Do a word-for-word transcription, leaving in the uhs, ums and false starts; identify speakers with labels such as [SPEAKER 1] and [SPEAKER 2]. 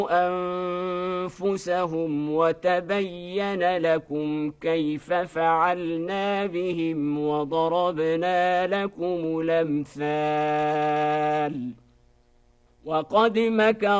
[SPEAKER 1] أنفسهم وتبين لكم كيف فعلنا بهم وضربنا لكم الأمثال وقد مكر